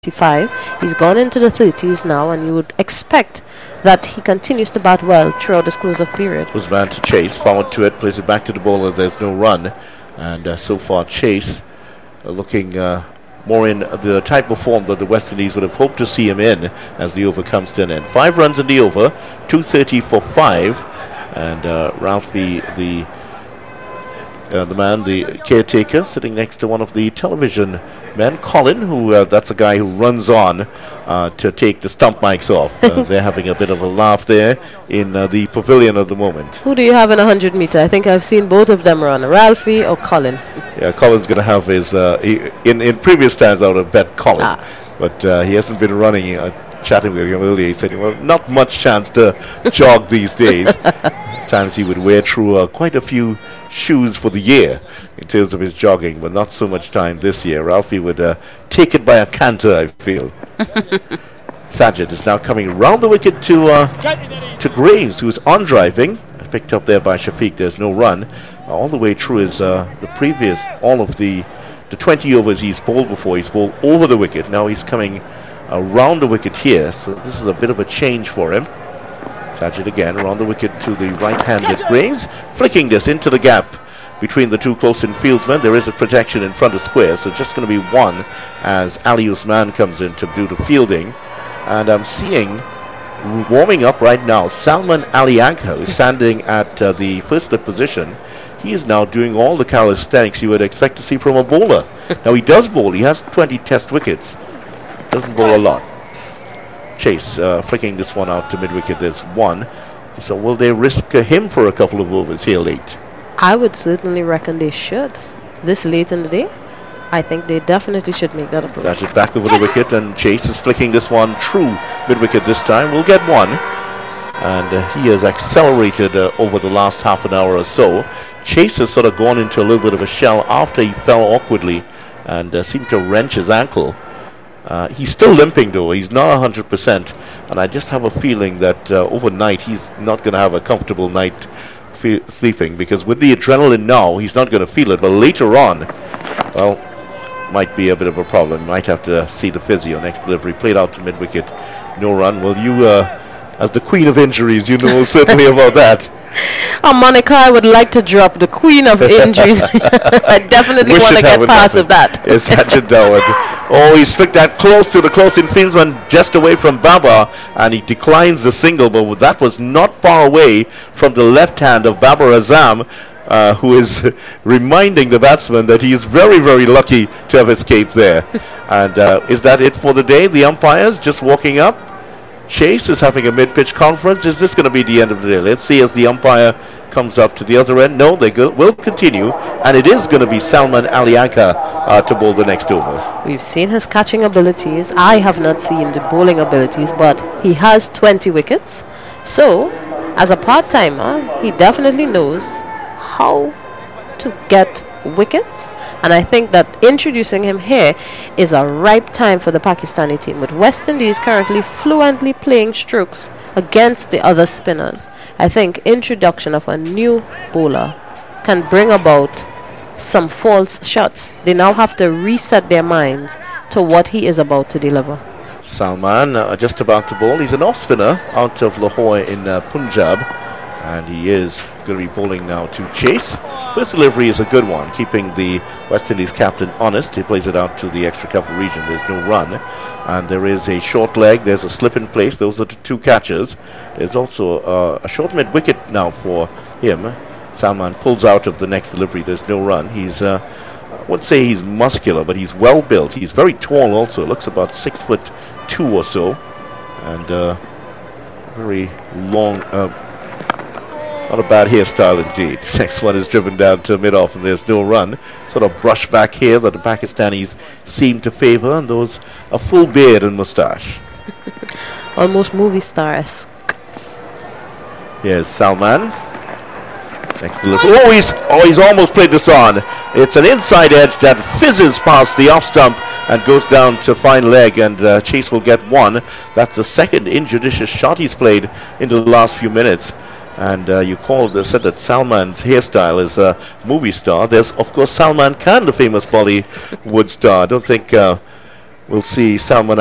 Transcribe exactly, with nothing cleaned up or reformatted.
twenty-five. He's gone into the thirties now, and you would expect that he continues to bat well throughout this close-up period. Was man to Chase, forward to it, plays it back to the bowler. There's no run, and uh, so far Chase uh, looking uh, more in the type of form that the West Indies would have hoped to see him in as the over comes to an end. Five runs in the over, two thirty for five, and uh, Ralphie, the uh, the man, the caretaker, sitting next to one of the television men, Colin, who uh, that's a guy who runs on uh, to take the stump mics off. Uh, they're having a bit of a laugh there in uh, the pavilion at the moment. Who do you have in one hundred meter? I think I've seen both of them run, Ralphie or Colin. Yeah, Colin's going to have his, uh, he, in, in previous times I would have bet Colin, ah. but uh, he hasn't been running. Uh, chatting with him earlier, he said, well, not much chance to jog these days. Times he would wear through uh, quite a few shoes for the year in terms of his jogging, but not so much time this year. Ralphie would uh, take it by a canter, I feel. Sajid is now coming round the wicket to uh, to Graves, who's on driving. Picked up there by Shafiq. There's no run. Uh, all the way through is uh, the previous, all of the, the twenty overs he's bowled before. He's bowled over the wicket. Now he's coming around the wicket here, so this is a bit of a change for him. Sajid again around the wicket to the right-handed Graves, flicking this into the gap between the two close-in fieldsmen. There is a protection in front of square, so just going to be one as Ali Usman comes in to do the fielding. And I'm seeing, warming up right now, Salman Ali Agha is standing at uh, the first slip position. He is now doing all the calisthenics you would expect to see from a bowler. Now he does bowl, he has twenty test wickets, doesn't bowl a lot. Chase uh, flicking this one out to mid-wicket. There's one. So will they risk uh, him for a couple of overs here late? I would certainly reckon they should. This late in the day, I think they definitely should make that approach. Sajid back over the wicket, and Chase is flicking this one through mid-wicket this time. We'll get one. And uh, he has accelerated uh, over the last half an hour or so. Chase has sort of gone into a little bit of a shell after he fell awkwardly and uh, seemed to wrench his ankle. Uh, he's still limping though, he's not one hundred percent, and I just have a feeling that uh, overnight he's not going to have a comfortable night fe- sleeping, because with the adrenaline now he's not going to feel it, but later on, well, might be a bit of a problem. Might have to see the physio. Next delivery played out to mid-wicket, no run. Well, you uh, as the queen of injuries, you know certainly about that. Oh, Monica, I would like to drop the queen of injuries. I definitely want to get past of that. Yes, Sajid Dawood. Oh, he's flicked that close to the close-in fieldsman, just away from Babar, and he declines the single, but that was not far away from the left hand of Babar Azam, uh, who is reminding the batsman that he is very, very lucky to have escaped there. And uh, is that it for the day? The umpires just walking up. Chase is having a mid-pitch conference. Is this going to be the end of the day? Let's see as the umpire comes up to the other end. No, they go, will continue, and it is going to be Salman Ali Agha uh, to bowl the next over. We've seen his catching abilities. I have not seen the bowling abilities, but he has twenty wickets. So, as a part-timer, he definitely knows how to get wickets, and I think that introducing him here is a ripe time for the Pakistani team, with West Indies currently fluently playing strokes against the other spinners. I think introduction of a new bowler can bring about some false shots. They now have to reset their minds to what he is about to deliver. Salman uh, just about to bowl. He's an off spinner out of Lahore in uh, Punjab, and he is going to be bowling now to Chase. First delivery is a good one, keeping the West Indies captain honest. He plays it out to the extra cover region. There's no run, and there is a short leg. There's a slip in place. Those are the two catches. There's also uh, a short mid wicket now for him. Salman pulls out of the next delivery. There's no run. He's uh, I would say he's muscular, but he's well built. He's very tall also. Looks about six foot two or so, and uh, very long. Uh, Not a bad hairstyle indeed. Next one is driven down to mid-off, and there's no run. Sort of brush back here that the Pakistanis seem to favor, and those a full beard and moustache. Almost movie star-esque. Here's Salman. Next delivery. Oh, he's, oh, he's almost played this on. It's an inside edge that fizzes past the off stump and goes down to fine leg, and uh, Chase will get one. That's the second injudicious shot he's played in the last few minutes. And uh, you called, uh, said that Salman's hairstyle is a movie star. There's, of course, Salman Khan, the famous Bollywood star. I don't think uh, we'll see Salman